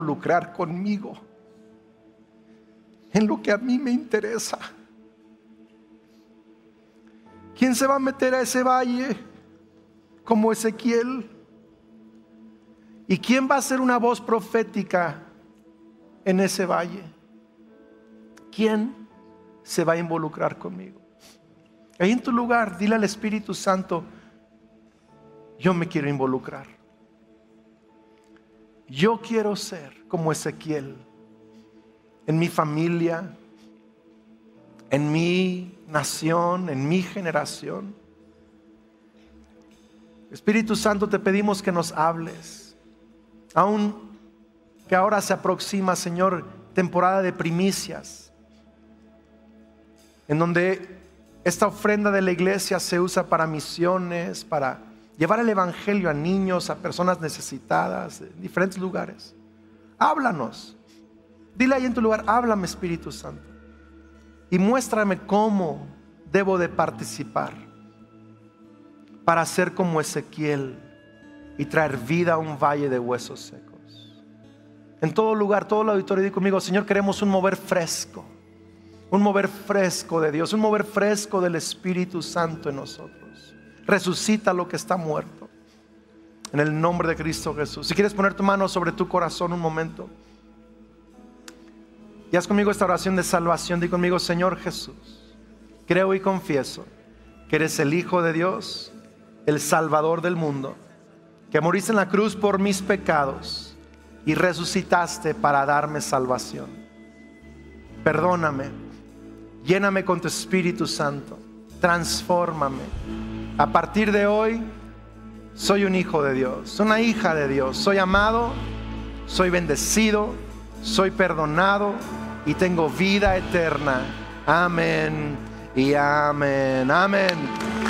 involucrar conmigo en lo que a mí me interesa? ¿Quién se va a meter a ese valle como Ezequiel? ¿Y quién va a ser una voz profética en ese valle? ¿Quién se va a involucrar conmigo? Ahí en tu lugar, dile al Espíritu Santo: yo me quiero involucrar. Yo quiero ser como Ezequiel en mi familia, en mi nación, en mi generación. Espíritu Santo, te pedimos que nos hables. Aun que ahora se aproxima, Señor, temporada de primicias, en donde esta ofrenda de la iglesia se usa para misiones, para llevar el evangelio a niños, a personas necesitadas, en diferentes lugares. Háblanos. Dile ahí en tu lugar: háblame, Espíritu Santo, y muéstrame cómo debo de participar para ser como Ezequiel y traer vida a un valle de huesos secos. En todo lugar, todo el auditorio, di conmigo: Señor, queremos un mover fresco. Un mover fresco de Dios, un mover fresco del Espíritu Santo en nosotros. Resucita lo que está muerto, en el nombre de Cristo Jesús. Si quieres poner tu mano sobre tu corazón un momento y haz conmigo esta oración de salvación. Di conmigo: Señor Jesús, creo y confieso que eres el Hijo de Dios, el Salvador del mundo, que moriste en la cruz por mis pecados y resucitaste para darme salvación. Perdóname. Lléname con tu Espíritu Santo. Transfórmame. A partir de hoy soy un hijo de Dios, una hija de Dios. Soy amado, soy bendecido, soy perdonado y tengo vida eterna. Amén y amén. Amén.